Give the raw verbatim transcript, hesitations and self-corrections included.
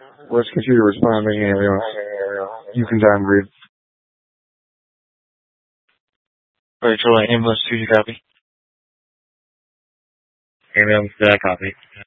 Where's computer responding? Ambulance. You can time read. Alright, Charlie, ambulance two, you copy? Ambulance, uh, copy.